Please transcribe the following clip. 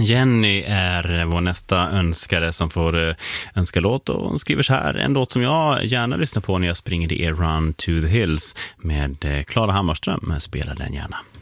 Jenny är vår nästa önskare som får önska låt, och hon skriver så här: en låt som jag gärna lyssnar på när jag springer, det är Run to the Hills med Clara Hammarström. Spelar den gärna.